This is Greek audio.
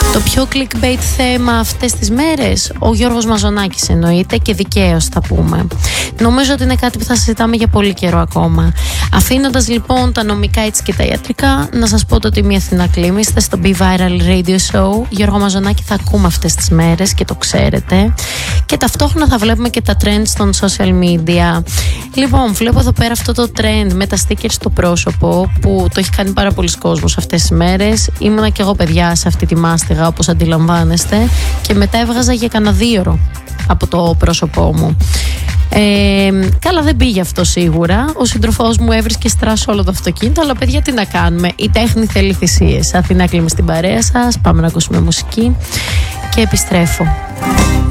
Το πιο clickbait θέμα αυτές τις μέρες, ο Γιώργος Μαζονάκης εννοείται, και δικαίως θα πούμε. Νομίζω ότι είναι κάτι που θα συζητάμε για πολύ καιρό ακόμα. Αφήνοντας λοιπόν τα νομικά έτσι και τα ιατρικά, να σας πω το Τίμη Αθηνά Κλίμη, είστε στο Be Viral Radio Show. Γιώργο Μαζονάκη θα ακούμε αυτές τις μέρες και το ξέρετε. Και ταυτόχρονα θα βλέπουμε και τα trends των social media. Λοιπόν, βλέπω εδώ πέρα αυτό το trend με τα stickers στο πρόσωπο που το έχει κάνει πάρα πολλοί κόσμος αυτές τις μέρες. Ήμουνα και εγώ παιδιά σε αυτή τη μάστιγα, όπως αντιλαμβάνεστε, και μετά έβγαζα για κανένα 2 ώρες από το πρόσωπό μου. Καλά, δεν πήγε αυτό σίγουρα. Ο σύντροφός μου έβρισκε στράσο όλο το αυτοκίνητο, αλλά παιδιά, τι να κάνουμε. Η τέχνη θέλει θυσίες. Αθηνά Κλίμη στην παρέα σας. Πάμε να ακούσουμε μουσική και επιστρέφω.